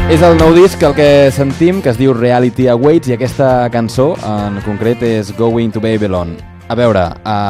És el nou disc el que sentim, que es diu Reality Awaits, i aquesta cançó en concret és Going to Babylon. A veure,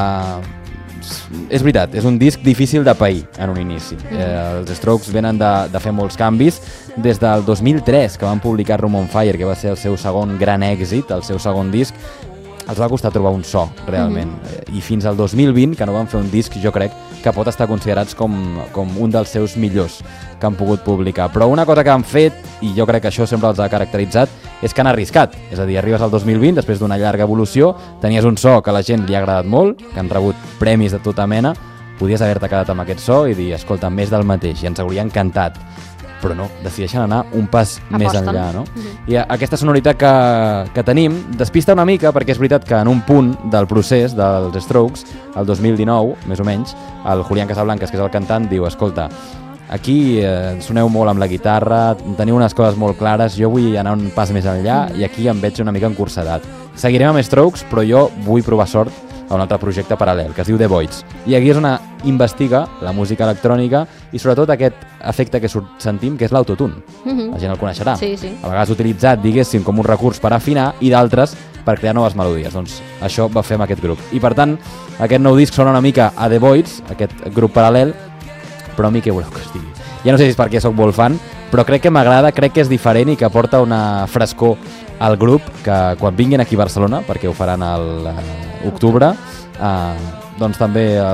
és veritat, és un disc difícil de pair en un inici. Els Strokes venen de fer molts canvis des del 2003, que van publicar Room on Fire, que va ser el seu segon gran èxit, el seu segon disc. Els va costar trobar un so, realment. I fins al 2020, que no van fer un disc, jo crec que pot estar considerats com un dels seus millors que han pogut publicar. Però una cosa que han fet, i jo crec que això sempre els ha caracteritzat, és que han arriscat. És a dir, arribes al 2020, després d'una llarga evolució, tenies un so que a la gent li ha agradat molt, que han rebut premis de tota mena, podies haver-te quedat amb aquest so i dir, escolta, més del mateix, i ens hauria encantat. Però no, decideixen anar un pas més enllà, no? I aquesta sonoritat que tenim despista una mica, perquè és veritat que en un punt del procés dels Strokes, el 2019, més o menys, el Julián Casablancas, que és el cantant, diu, escolta, aquí soneu molt amb la guitarra, teniu unes coses molt clares, jo vull anar un pas més enllà i aquí em veig una mica encursadat. Seguirem amb Strokes, però jo vull provar sort a un altre projecte paral·lel, que es diu The Voids. I aquí és on investiga la música electrònica i sobretot aquest efecte que sentim, que és l'autotune. La gent el coneixerà. Sí, sí. A vegades utilitzat, diguéssim, com un recurs per afinar i d'altres per crear noves melodies. Doncs això va fer amb aquest grup. I per tant, aquest nou disc sona una mica a The Voids, aquest grup paral·lel, però a mi què voleu que es digui? Ja no sé si és perquè sóc molt fan, però crec que m'agrada, crec que és diferent i que porta una frescor al grup, que quan vinguin aquí a Barcelona, perquè ho faran a l'octubre, doncs també